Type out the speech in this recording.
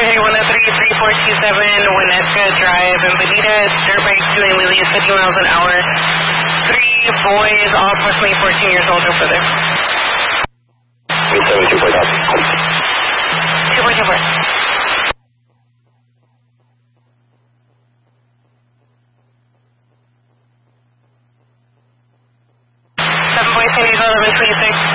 Highway 103-3427, Winnetka Drive in Bonita. Dirt bike doing wheelies 50 miles an hour. 3 boys, all approximately 14 years old or further. 2.24. San Diego 1126.